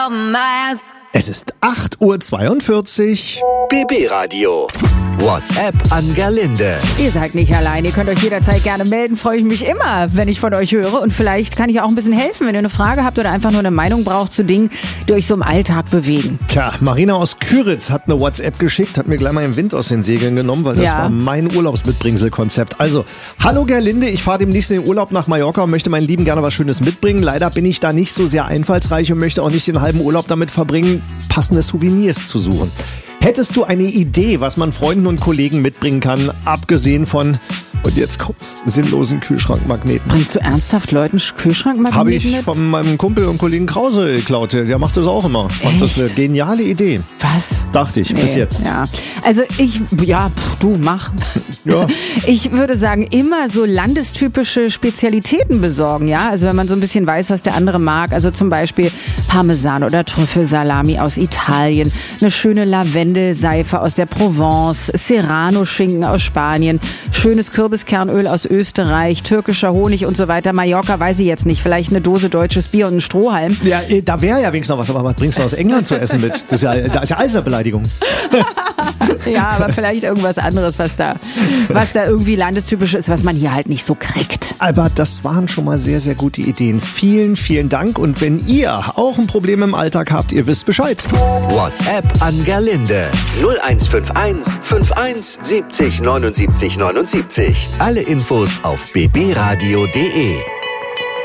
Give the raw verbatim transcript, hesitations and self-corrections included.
Es ist acht Uhr zweiundvierzig. B B-Radio. WhatsApp an Gerlinde. Ihr seid nicht allein, ihr könnt euch jederzeit gerne melden, freue ich mich immer, wenn ich von euch höre, und vielleicht kann ich auch ein bisschen helfen, wenn ihr eine Frage habt oder einfach nur eine Meinung braucht zu Dingen, die euch so im Alltag bewegen. Tja, Marina aus Küritz hat eine WhatsApp geschickt, hat mir gleich mal den Wind aus den Segeln genommen, weil das Ja. war mein Urlaubsmitbringselkonzept. Also, hallo Gerlinde, ich fahre demnächst in den Urlaub nach Mallorca und möchte meinen Lieben gerne was Schönes mitbringen. Leider bin ich da nicht so sehr einfallsreich und möchte auch nicht den halben Urlaub damit verbringen, passende Souvenirs zu suchen. Hättest du eine Idee, was man Freunden und Kollegen mitbringen kann, abgesehen von, und jetzt kommt's, sinnlosen Kühlschrankmagneten? Bringst du ernsthaft Leuten Kühlschrankmagneten Habe ich mit? von meinem Kumpel und Kollegen Krause geklaut. Der macht das auch immer. Fand das eine Echt? geniale Idee. Was? Dachte ich, bis Nee, jetzt. Ja. Also ich, ja, pff, du, mach. Ja. Ich würde sagen, immer so landestypische Spezialitäten besorgen, ja. Also wenn man so ein bisschen weiß, was der andere mag. Also zum Beispiel Parmesan oder Trüffelsalami aus Italien, eine schöne Lavendelseife aus der Provence, Serrano-Schinken aus Spanien, schönes Kürbiskernöl aus Österreich, türkischer Honig und so weiter. Mallorca weiß ich jetzt nicht. Vielleicht eine Dose deutsches Bier und einen Strohhalm. Ja, eh, da wäre ja wenigstens noch was, aber was bringst du aus England zu essen mit? Das ist ja, das ist ja alles eine Beleidigung. Ja, aber vielleicht irgendwas anderes, was da, was da irgendwie landestypisch ist, was man hier halt nicht so kriegt. Aber das waren schon mal sehr, sehr gute Ideen. Vielen, vielen Dank. Und wenn ihr auch ein Problem im Alltag habt, ihr wisst Bescheid. WhatsApp an Gerlinde. null eins fünf eins fünfundfünfzig siebzig neunundsiebzig neunundsiebzig. Alle Infos auf b b radio punkt d e.